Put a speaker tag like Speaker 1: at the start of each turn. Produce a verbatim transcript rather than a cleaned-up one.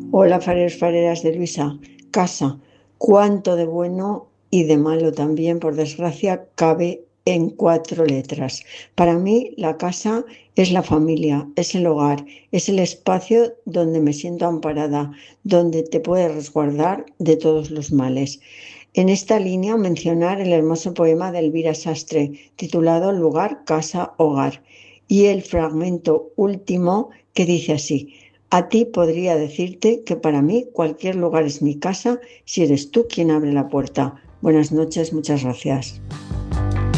Speaker 1: Hola, fareros, fareras de Luisa. Casa. Cuánto de bueno y de malo también, por desgracia, cabe en cuatro letras. Para mí, la casa es la familia, es el hogar, es el espacio donde me siento amparada, donde te puedes resguardar de todos los males. En esta línea mencionar el hermoso poema de Elvira Sastre, titulado Lugar, casa, hogar, y el fragmento último que dice así: a ti podría decirte que para mí cualquier lugar es mi casa si eres tú quien abre la puerta. Buenas noches, muchas gracias.